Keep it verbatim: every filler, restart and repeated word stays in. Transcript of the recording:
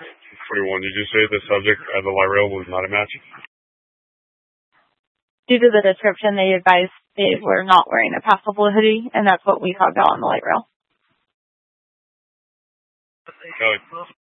twenty-one, did you say the subject at the light rail was not a match? Due to the description, they advised they were not wearing a passable hoodie, and that's what we talked about on the light rail. Okay.